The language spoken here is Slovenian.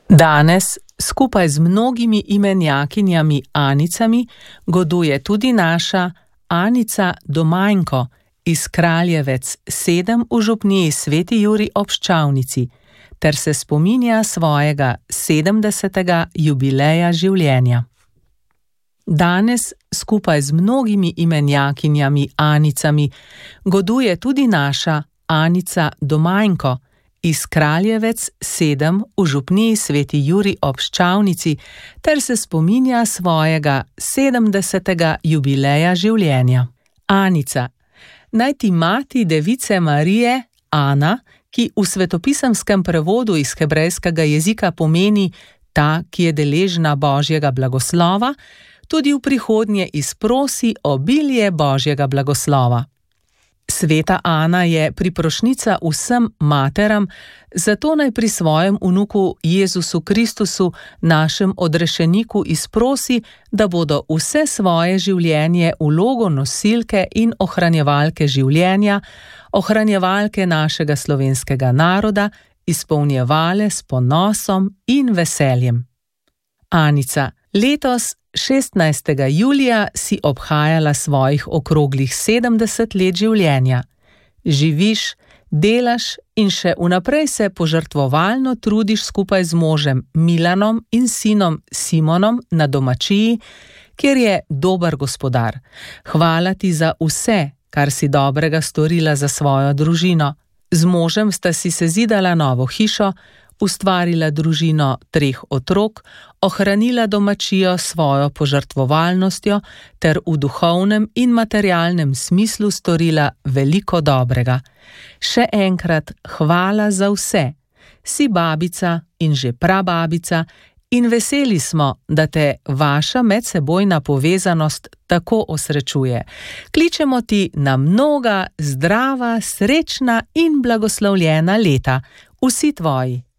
Danes skupaj z mnogimi imenjakinjami Anicami goduje tudi naša Anica Domajnko iz Kraljevec 7 v župniji Sveti Jurij ob Ščavnici ter se spominja svojega 70. jubileja življenja. Danes skupaj z mnogimi imenjakinjami Anicami goduje tudi naša Anica Domajnko iz Kraljevec 7 v župniji Sveti Jurij ob Ščavnici ter se spominja svojega 70. jubileja življenja. Anica, naj ti mati device Marije, Ana, ki v svetopisemskem prevodu iz hebrejskega jezika pomeni ta, ki je deležna Božjega blagoslova, tudi v prihodnje izprosi obilje Božjega blagoslova. Sveta Ana je priprošnica vsem materam, zato naj pri svojem vnuku Jezusu Kristusu, našem odrešeniku, izprosi, da bodo vse svoje življenje vlogo nosilke in ohranjevalke življenja, ohranjevalke našega slovenskega naroda, izpolnjevale s ponosom in veseljem. Anica, letos 16. julija si obhajala svojih okroglih 70 let življenja. Živiš, delaš in še vnaprej se požrtvovalno trudiš skupaj z možem Milanom in sinom Simonom na domačiji, kjer je dober gospodar. Hvala ti za vse, kar si dobrega storila za svojo družino. Z možem sta si sezidala novo hišo, ustvarila družino 3 otrok, ohranila domačijo svojo požrtvovalnostjo ter v duhovnem in materialnem smislu storila veliko dobrega. Še enkrat hvala za vse. Si babica in že prababica in veseli smo, da te vaša medsebojna povezanost tako osrečuje. Kličemo ti na mnoga, zdrava, srečna in blagoslovljena leta. Vsi tvoji.